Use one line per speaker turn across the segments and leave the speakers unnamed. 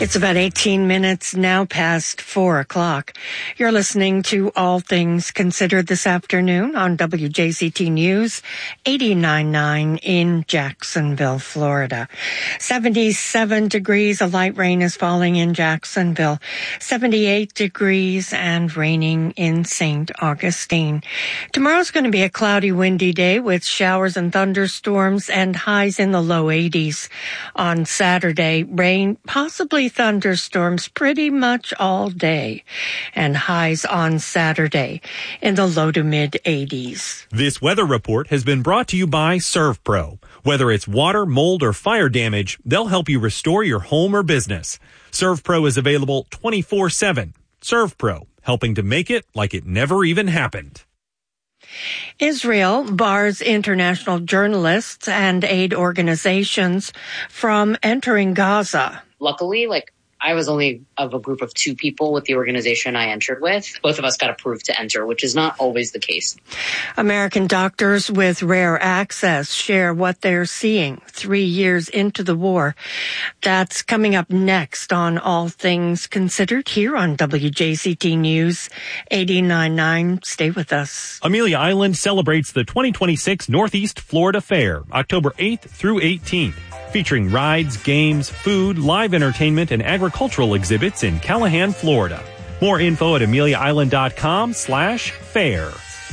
It's about 18 minutes now past 4 o'clock. You're listening to All Things Considered this afternoon on WJCT News 89.9 in Jacksonville, Florida. 77 degrees, a light rain is falling in Jacksonville. 78 degrees and raining in St. Augustine. Tomorrow's going to be a cloudy, windy day with showers and thunderstorms and highs in the low 80s. On Saturday, rain, possibly thunderstorms pretty much all day, and highs on Saturday in the low to mid 80s.
This weather report has been brought to you by ServPro. Whether it's water, mold, or fire damage, they'll help you restore your home or business. ServPro is available 24/7. ServPro, helping to make it like it never even happened.
Israel bars international journalists and aid organizations from entering Gaza.
Luckily, I was only of a group of 2 people with the organization I entered with. Both of us got approved to enter, which is not always the case.
American doctors with rare access share what they're seeing 3 years into the war. That's coming up next on All Things Considered here on WJCT News 89.9. Stay with us.
Amelia Island celebrates the 2026 Northeast Florida Fair, October 8th through 18th. Featuring rides, games, food, live entertainment, and agricultural exhibits in Callahan, Florida. More info at ameliaisland.com/fair.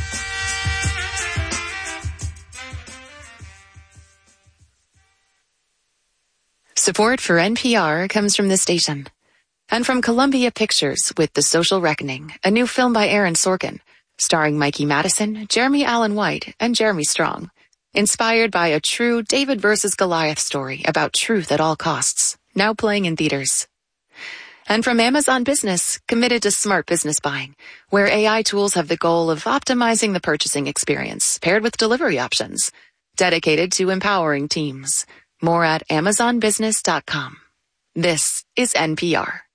Support for NPR comes from this station. And from Columbia Pictures with The Social Reckoning, a new film by Aaron Sorkin, starring Mikey Madison, Jeremy Allen White, and Jeremy Strong. Inspired by a true David versus Goliath story about truth at all costs, now playing in theaters. And from Amazon Business, committed to smart business buying, where AI tools have the goal of optimizing the purchasing experience paired with delivery options, dedicated to empowering teams. More at amazonbusiness.com. This is NPR.